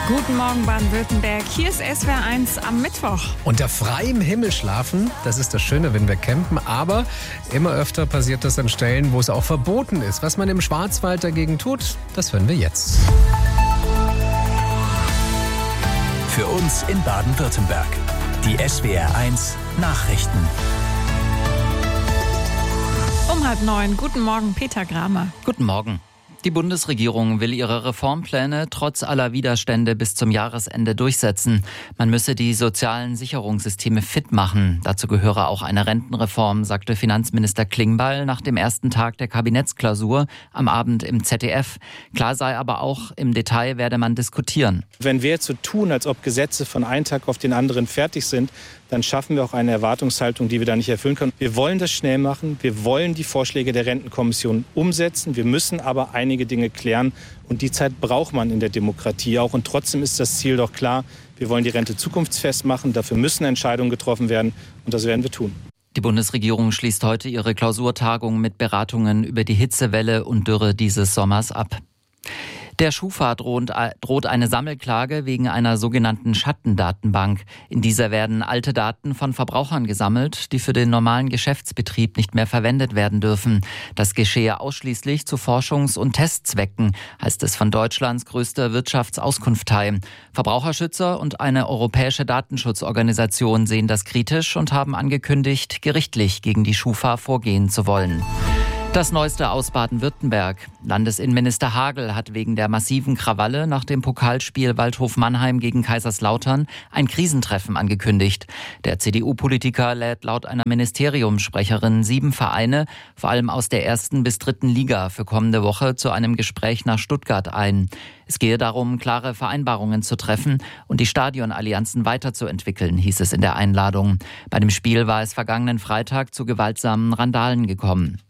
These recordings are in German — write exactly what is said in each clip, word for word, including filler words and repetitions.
Guten Morgen Baden-Württemberg, hier ist S W R eins am Mittwoch. Unter freiem Himmel schlafen, das ist das Schöne, wenn wir campen, aber immer öfter passiert das an Stellen, wo es auch verboten ist. Was man im Schwarzwald dagegen tut, das hören wir jetzt. Für uns in Baden-Württemberg, die S W R eins Nachrichten. Um halb neun, guten Morgen Peter Gramer. Guten Morgen. Die Bundesregierung will ihre Reformpläne trotz aller Widerstände bis zum Jahresende durchsetzen. Man müsse die sozialen Sicherungssysteme fit machen. Dazu gehöre auch eine Rentenreform, sagte Finanzminister Klingbeil nach dem ersten Tag der Kabinettsklausur am Abend im Z D F. Klar sei aber auch, im Detail werde man diskutieren. Wenn wir jetzt so tun, als ob Gesetze von einem Tag auf den anderen fertig sind, dann schaffen wir auch eine Erwartungshaltung, die wir da nicht erfüllen können. Wir wollen das schnell machen. Wir wollen die Vorschläge der Rentenkommission umsetzen. Wir müssen aber einige Dinge klären. Und die Zeit braucht man in der Demokratie auch. Und trotzdem ist das Ziel doch klar. Wir wollen die Rente zukunftsfest machen. Dafür müssen Entscheidungen getroffen werden. Und das werden wir tun. Die Bundesregierung schließt heute ihre Klausurtagung mit Beratungen über die Hitzewelle und Dürre dieses Sommers ab. Der Schufa droht, droht eine Sammelklage wegen einer sogenannten Schattendatenbank. In dieser werden alte Daten von Verbrauchern gesammelt, die für den normalen Geschäftsbetrieb nicht mehr verwendet werden dürfen. Das geschehe ausschließlich zu Forschungs- und Testzwecken, heißt es von Deutschlands größter Wirtschaftsauskunftei. Verbraucherschützer und eine europäische Datenschutzorganisation sehen das kritisch und haben angekündigt, gerichtlich gegen die Schufa vorgehen zu wollen. Das Neueste aus Baden-Württemberg. Landesinnenminister Hagel hat wegen der massiven Krawalle nach dem Pokalspiel Waldhof Mannheim gegen Kaiserslautern ein Krisentreffen angekündigt. Der C D U-Politiker lädt laut einer Ministeriumssprecherin sieben Vereine, vor allem aus der ersten bis dritten Liga, für kommende Woche zu einem Gespräch nach Stuttgart ein. Es gehe darum, klare Vereinbarungen zu treffen und die Stadionallianzen weiterzuentwickeln, hieß es in der Einladung. Bei dem Spiel war es vergangenen Freitag zu gewaltsamen Randalen gekommen.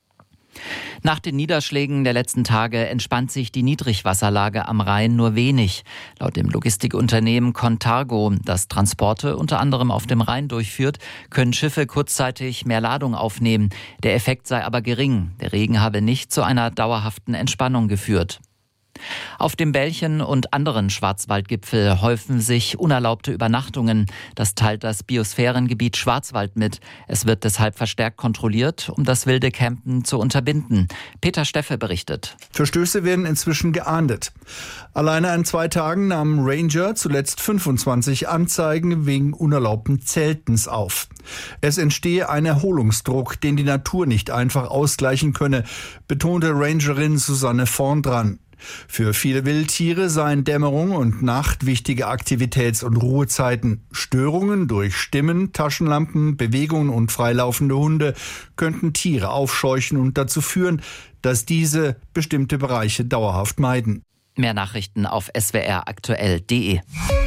Nach den Niederschlägen der letzten Tage entspannt sich die Niedrigwasserlage am Rhein nur wenig. Laut dem Logistikunternehmen Contargo, das Transporte unter anderem auf dem Rhein durchführt, können Schiffe kurzzeitig mehr Ladung aufnehmen. Der Effekt sei aber gering. Der Regen habe nicht zu einer dauerhaften Entspannung geführt. Auf dem Belchen und anderen Schwarzwaldgipfel häufen sich unerlaubte Übernachtungen. Das teilt das Biosphärengebiet Schwarzwald mit. Es wird deshalb verstärkt kontrolliert, um das wilde Campen zu unterbinden. Peter Steffe berichtet. Verstöße werden inzwischen geahndet. Alleine an zwei Tagen nahmen Ranger zuletzt fünfundzwanzig Anzeigen wegen unerlaubten Zeltens auf. Es entstehe ein Erholungsdruck, den die Natur nicht einfach ausgleichen könne, betonte Rangerin Susanne Vorndran. Für viele Wildtiere seien Dämmerung und Nacht wichtige Aktivitäts- und Ruhezeiten. Störungen durch Stimmen, Taschenlampen, Bewegungen und freilaufende Hunde könnten Tiere aufscheuchen und dazu führen, dass diese bestimmte Bereiche dauerhaft meiden. Mehr Nachrichten auf s w r aktuell punkt d e.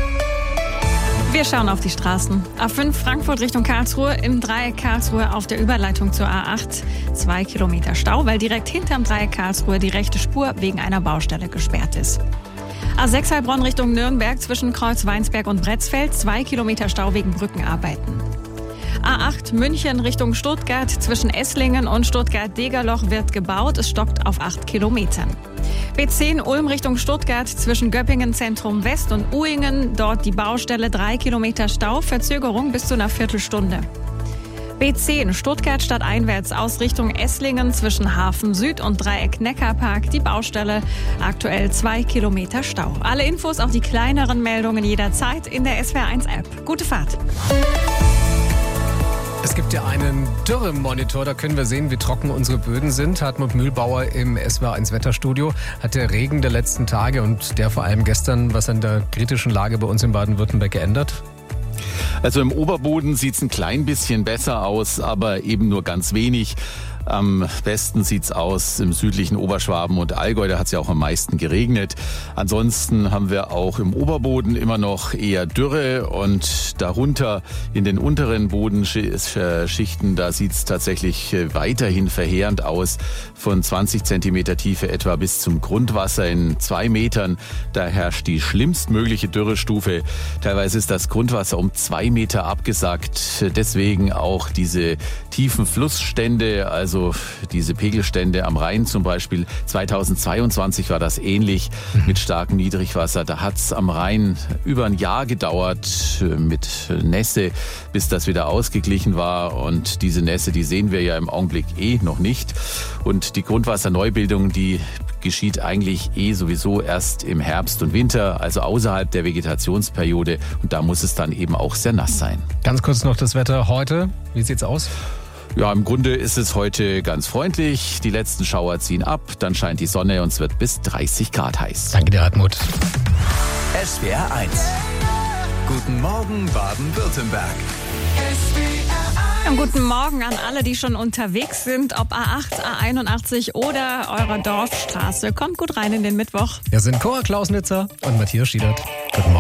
Wir schauen auf die Straßen. A fünf Frankfurt Richtung Karlsruhe, im Dreieck Karlsruhe auf der Überleitung zur A acht. Zwei Kilometer Stau, weil direkt hinterm Dreieck Karlsruhe die rechte Spur wegen einer Baustelle gesperrt ist. A sechs Heilbronn Richtung Nürnberg zwischen Kreuz-Weinsberg und Bretzfeld. Zwei Kilometer Stau wegen Brückenarbeiten. A acht München Richtung Stuttgart zwischen Esslingen und Stuttgart-Degerloch wird gebaut. Es stockt auf acht Kilometern. B zehn Ulm Richtung Stuttgart zwischen Göppingen Zentrum West und Uhingen. Dort die Baustelle, drei Kilometer Stau, Verzögerung bis zu einer Viertelstunde. B zehn Stuttgart stadteinwärts aus Richtung Esslingen zwischen Hafen Süd und Dreieck Neckarpark. Die Baustelle, aktuell zwei Kilometer Stau. Alle Infos, auch die kleineren Meldungen jederzeit in der S W R eins App. Gute Fahrt. Es gibt ja einen Dürremonitor, da können wir sehen, wie trocken unsere Böden sind. Hartmut Mühlbauer im S W R eins Wetterstudio. Hat der Regen der letzten Tage und der vor allem gestern was an der kritischen Lage bei uns in Baden-Württemberg geändert? Also im Oberboden sieht es ein klein bisschen besser aus, aber eben nur ganz wenig. Am besten sieht's aus im südlichen Oberschwaben und Allgäu, da hat es ja auch am meisten geregnet. Ansonsten haben wir auch im Oberboden immer noch eher Dürre und darunter in den unteren Bodenschichten, da sieht's tatsächlich weiterhin verheerend aus. Von zwanzig Zentimeter Tiefe etwa bis zum Grundwasser in zwei Metern. Da herrscht die schlimmstmögliche Dürrestufe. Teilweise ist das Grundwasser um zwei Meter abgesackt. Deswegen auch diese tiefen Flussstände, also Also diese Pegelstände am Rhein zum Beispiel, zweitausendzweiundzwanzig war das ähnlich mit starkem Niedrigwasser. Da hat es am Rhein über ein Jahr gedauert mit Nässe, bis das wieder ausgeglichen war. Und diese Nässe, die sehen wir ja im Augenblick eh noch nicht. Und die Grundwasserneubildung, die geschieht eigentlich eh sowieso erst im Herbst und Winter, also außerhalb der Vegetationsperiode. Und da muss es dann eben auch sehr nass sein. Ganz kurz noch das Wetter heute. Wie sieht's aus? Ja, im Grunde ist es heute ganz freundlich. Die letzten Schauer ziehen ab, dann scheint die Sonne und es wird bis dreißig Grad heiß. Danke dir, Hartmut. S W R eins. Guten Morgen, Baden-Württemberg. Ja, guten Morgen an alle, die schon unterwegs sind, ob A acht, A einundachtzig oder eurer Dorfstraße. Kommt gut rein in den Mittwoch. Wir sind Cora Klausnitzer und Matthias Schiedert. Guten Morgen.